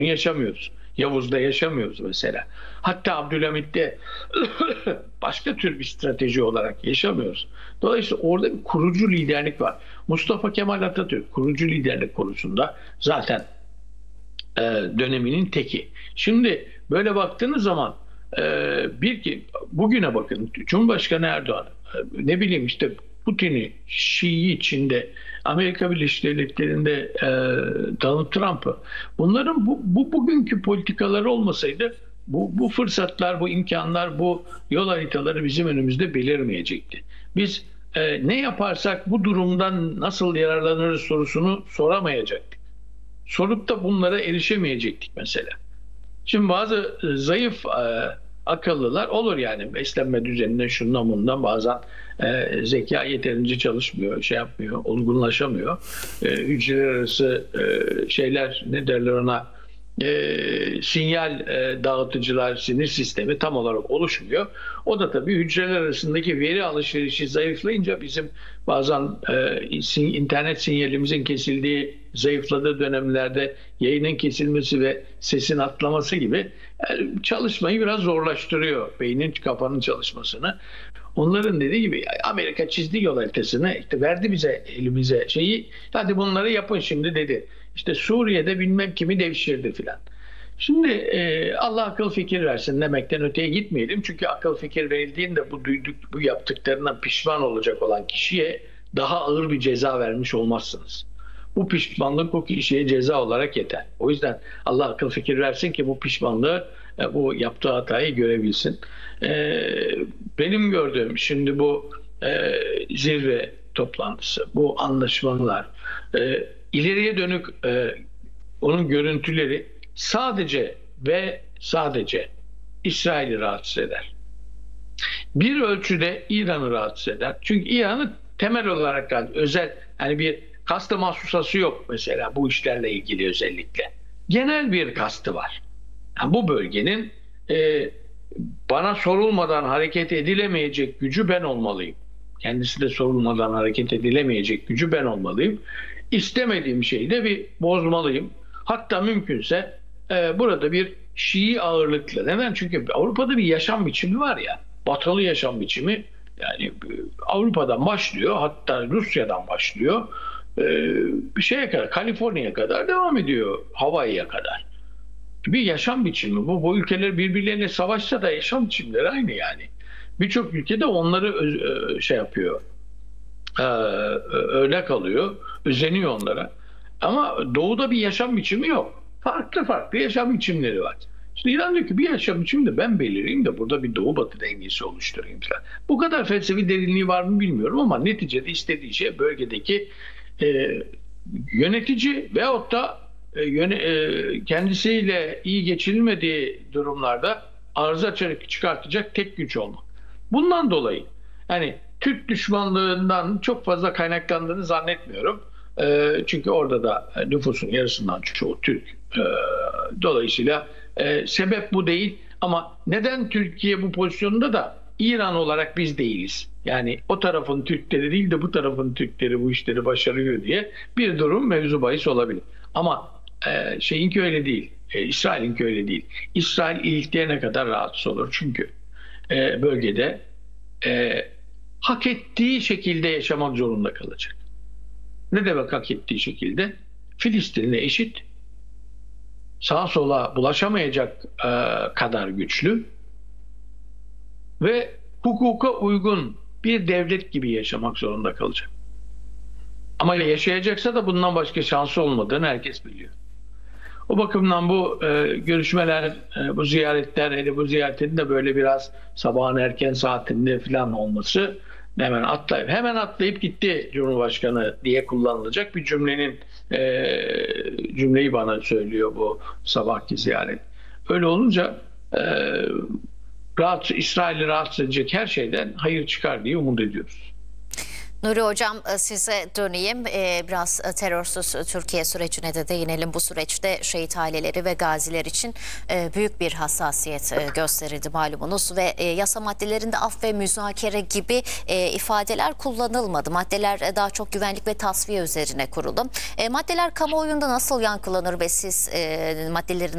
yaşamıyoruz. Yavuz'da yaşamıyoruz mesela. Hatta Abdülhamit'te başka tür bir strateji olarak yaşamıyoruz. Dolayısıyla orada bir kurucu liderlik var. Mustafa Kemal Atatürk kurucu liderlik konusunda zaten döneminin teki. Şimdi böyle baktığınız zaman bir ki bugüne bakın Cumhurbaşkanı Erdoğan ne bileyim işte Putin'i, Şii'yi içinde Amerika Birleşik Devletleri'nde Donald Trump'ı bunların bugünkü politikaları olmasaydı bu fırsatlar, bu imkanlar, bu yol haritaları bizim önümüzde belirmeyecekti. Biz ne yaparsak bu durumdan nasıl yararlanırız sorusunu soramayacaktık. Sorup da bunlara erişemeyecektik mesela. Şimdi bazı zayıf akıllılar olur yani beslenme düzenine şundan bundan bazen zeka yeterince çalışmıyor, şey yapmıyor, olgunlaşamıyor. Hücreler arası şeyler ne derler ona sinyal dağıtıcılar, sinir sistemi tam olarak oluşmuyor. O da tabii hücreler arasındaki veri alışverişi zayıflayınca bizim bazen internet sinyalimizin kesildiği, zayıfladığı dönemlerde yayının kesilmesi ve sesin atlaması gibi çalışmayı biraz zorlaştırıyor. Beynin, kafanın çalışmasını. Onların dediği gibi Amerika çizdi yol haritasını, işte verdi bize elimize şeyi. Hadi bunları yapın şimdi dedi. İşte Suriye'de bilmem kimi devşirdi filan. Şimdi Allah akıl fikir versin demekten öteye gitmeyelim. Çünkü akıl fikir verildiğinde bu yaptıklarından pişman olacak olan kişiye daha ağır bir ceza vermiş olmazsınız. Bu pişmanlık o kişiye ceza olarak yeter. O yüzden Allah akıl fikir versin ki bu pişmanlığı, bu yaptığı hatayı görebilsin. Benim gördüğüm şimdi bu zirve toplantısı, bu anlaşmalar, ileriye dönük onun görüntüleri sadece ve sadece İsrail'i rahatsız eder. Bir ölçüde İran'ı rahatsız eder. Çünkü İran'ın temel olarak özel yani bir kastı mahsusası yok mesela bu işlerle ilgili özellikle. Genel bir kastı var. Yani bu bölgenin bana sorulmadan hareket edilemeyecek gücü ben olmalıyım. Kendisi de sorulmadan hareket edilemeyecek gücü ben olmalıyım. İstemediğim şeyi de bir bozmalıyım. Hatta mümkünse burada bir Şii ağırlıklı. Neden? Çünkü Avrupa'da bir yaşam biçimi var ya. Batılı yaşam biçimi yani Avrupa'dan başlıyor. Hatta Rusya'dan başlıyor. Bir şeye kadar Kaliforniya'ya kadar devam ediyor. Hawaii'ye kadar. Bir yaşam biçimi bu. Bu ülkeler birbirleriyle savaşsa da yaşam biçimleri aynı yani. Birçok ülkede onları şey yapıyor. Örnek alıyor. Özeniyor onlara. Ama doğuda bir yaşam biçimi yok. Farklı farklı yaşam biçimleri var. Şimdi İran diyor ki bir yaşam biçimi de ben belirleyeyim de burada bir doğu batı dengesi oluşturayım falan. Bu kadar felsefi derinliği var mı bilmiyorum ama neticede istediği şey bölgedeki e, yönetici veyahut da kendisiyle iyi geçinilmediği durumlarda arıza çıkartacak tek güç olmak. Bundan dolayı yani Türk düşmanlığından çok fazla kaynaklandığını zannetmiyorum. Çünkü orada da nüfusun yarısından çoğu Türk. Dolayısıyla sebep bu değil. Ama neden Türkiye bu pozisyonda da İran olarak biz değiliz? Yani o tarafın Türkleri değil de bu tarafın Türkleri bu işleri başarıyor diye bir durum mevzu bahis olabilir. Ama şeyinki öyle değil. İsrail'inki öyle değil. İsrail iliklerine kadar rahatsız olur. Çünkü bölgede hak ettiği şekilde yaşamak zorunda kalacak. Ne demek hak ettiği şekilde? Filistin'le eşit, sağa sola bulaşamayacak kadar güçlü ve hukuka uygun bir devlet gibi yaşamak zorunda kalacak. Ama yaşayacaksa da bundan başka şansı olmadığını herkes biliyor. O bakımdan bu görüşmeler, bu ziyaretler, hele bu ziyaretin de böyle biraz sabahın erken saatinde falan olması hemen atlayıp gitti Cumhurbaşkanı diye kullanılacak bir cümleyi bana söylüyor bu sabahki ziyaret. Öyle olunca İsrail'i rahatsız edecek her şeyden hayır çıkar diye umut ediyoruz. Nuri Hocam, size döneyim. Biraz terörsüz Türkiye sürecine de değinelim. Bu süreçte şehit aileleri ve gaziler için büyük bir hassasiyet gösterildi malumunuz. Ve yasa maddelerinde af ve müzakere gibi ifadeler kullanılmadı. Maddeler daha çok güvenlik ve tasfiye üzerine kuruldu. Maddeler kamuoyunda nasıl yankılanır ve siz maddelerin